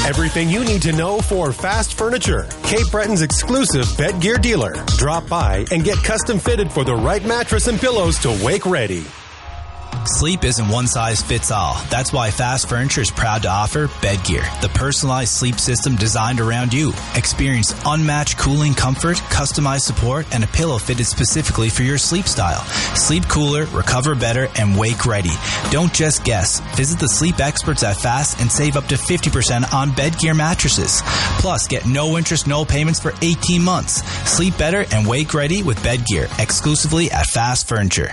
Everything you need to know for Fast Furniture, Cape Breton's exclusive bed gear dealer. Drop by and get custom fitted for the right mattress and pillows to wake ready. Sleep isn't one size fits all. That's why Fast Furniture is proud to offer Bed Gear, the personalized sleep system designed around you. Experience unmatched cooling comfort, customized support, and a pillow fitted specifically for your sleep style. Sleep cooler, recover better, and wake ready. Don't just guess. Visit the sleep experts at Fast and save up to 50% on Bed Gear mattresses. Plus, get no interest, no payments for 18 months. Sleep better and wake ready with Bed Gear, exclusively at Fast Furniture.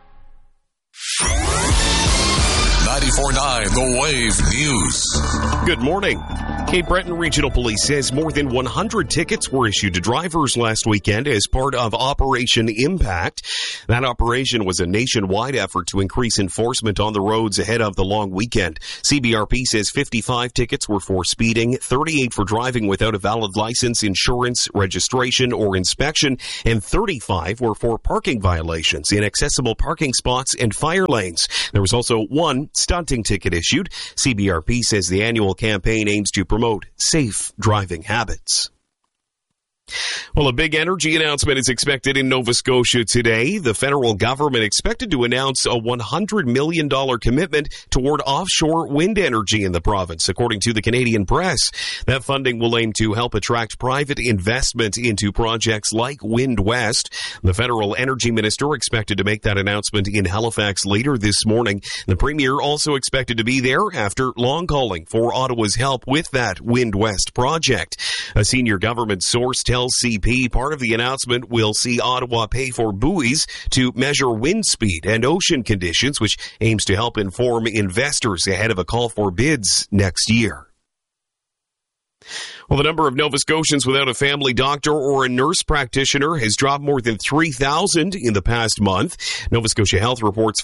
94.9 The Wave News. Good morning. Cape Breton Regional Police says more than 100 tickets were issued to drivers last weekend as part of Operation Impact. That operation was a nationwide effort to increase enforcement on the roads ahead of the long weekend. CBRP says 55 tickets were for speeding, 38 for driving without a valid license, insurance, registration, or inspection, and 35 were for parking violations, inaccessible parking spots, and fire lanes. There was also one stunting ticket issued. CBRP says the annual campaign aims to promote safe driving habits. Well, a big energy announcement is expected in Nova Scotia today. The federal government expected to announce a $100 million commitment toward offshore wind energy in the province, according to the Canadian press. That funding will aim to help attract private investment into projects like Wind West. The federal energy minister expected to make that announcement in Halifax later this morning. The premier also expected to be there after long calling for Ottawa's help with that Wind West project. A senior government source tells CP part of the announcement will see Ottawa pay for buoys to measure wind speed and ocean conditions, which aims to help inform investors ahead of a call for bids next year. Well, the number of Nova Scotians without a family doctor or a nurse practitioner has dropped more than 3,000 in the past month. Nova Scotia Health reports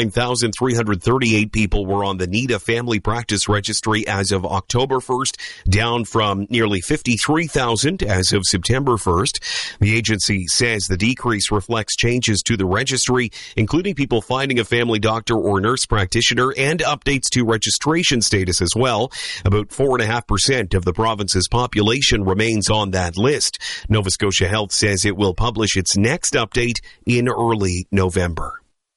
49,338 people were on the NIDA Family Practice Registry as of October 1st, down from nearly 53,000 as of September 1st. The agency says the decrease reflects changes to the registry, including people finding a family doctor or nurse practitioner, and updates to registration status as well. About 4.5% of the province's population remains on that list. Nova Scotia Health says it will publish its next update in early November.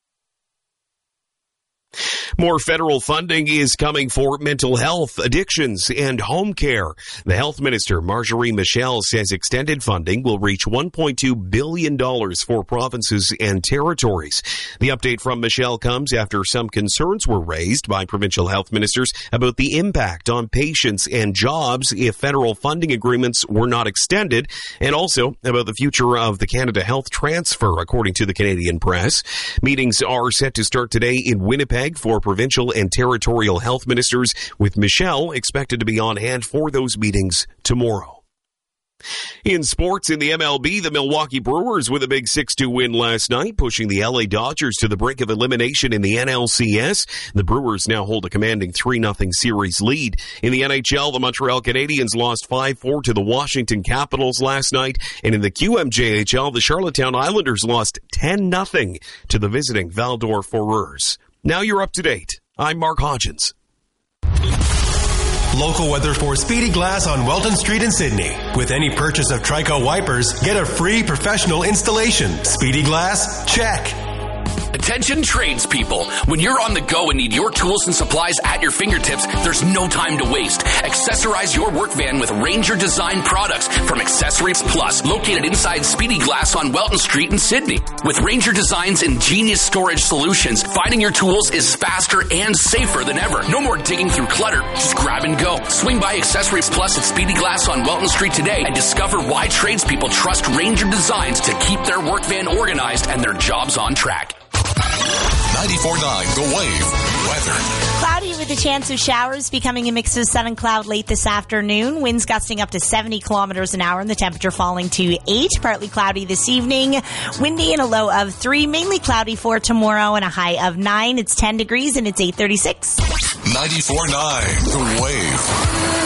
More federal funding is coming for mental health, addictions, and home care. The health minister, Marjorie Michel, says extended funding will reach $1.2 billion for provinces and territories. The update from Michel comes after some concerns were raised by provincial health ministers about the impact on patients and jobs if federal funding agreements were not extended, and also about the future of the Canada Health Transfer, according to the Canadian press. Meetings are set to start today in Winnipeg for provincial and territorial health ministers, with Michel expected to be on hand for those meetings tomorrow. In sports, in the MLB, the Milwaukee Brewers with a big 6-2 win last night, pushing the LA Dodgers to the brink of elimination in the NLCS. The Brewers now hold a commanding 3-0 series lead. In the NHL, the Montreal Canadiens lost 5-4 to the Washington Capitals last night. And in the QMJHL, the Charlottetown Islanders lost 10-0 to the visiting Val-d'Or Foreurs. Now you're up to date. I'm Mark Hodgins. Local weather for Speedy Glass on Welton Street in Sydney. With any purchase of Trico wipers, get a free professional installation. Speedy Glass, check. Attention tradespeople. When you're on the go and need your tools and supplies at your fingertips, there's no time to waste. Accessorize your work van with Ranger Design products from Accessories Plus, located inside Speedy Glass on Welton Street in Sydney. With Ranger Design's ingenious storage solutions, finding your tools is faster and safer than ever. No more digging through clutter. Just grab and go. Swing by Accessories Plus at Speedy Glass on Welton Street today and discover why tradespeople trust Ranger Designs to keep their work van organized and their jobs on track. 94.9 The Wave weather. Cloudy with a chance of showers, becoming a mix of sun and cloud late this afternoon. Winds gusting up to 70 kilometers an hour and the temperature falling to 8. Partly cloudy this evening. Windy and a low of 3. Mainly cloudy for tomorrow and a high of 9. It's 10 degrees and it's 8:36. 94.9 The Wave.